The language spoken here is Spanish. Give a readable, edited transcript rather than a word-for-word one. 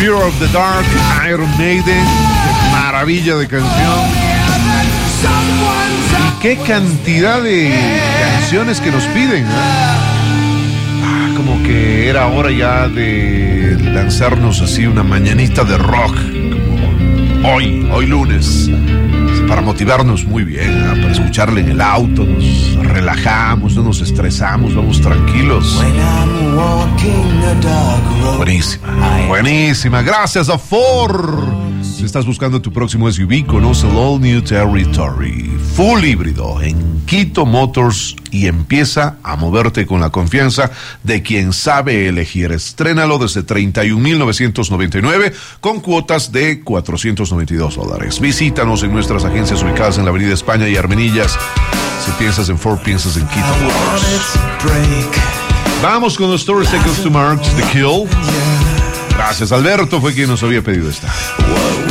Fear of the Dark, Iron Maiden. Qué maravilla de canción. Y qué cantidad de canciones que nos piden, ¿eh? Como que era hora ya de lanzarnos así una mañanita de rock, como hoy lunes, para motivarnos muy bien, ¿eh? Para escucharle en el auto, nos relajamos, no nos estresamos, vamos tranquilos. Buenísima, gracias a Ford. Si estás buscando tu próximo SUV, conoce el All New Territory, full híbrido en Quito Motors, y empieza a moverte con la confianza de quien sabe elegir. Estrénalo desde $31,999 con cuotas de $492. Visítanos en nuestras agencias ubicadas en la Avenida España y Armenillas. Si piensas en Ford, piensas en Quito Motors. Vamos con los 30 Seconds to Mars, The Kill. Gracias, Alberto fue quien nos había pedido esta.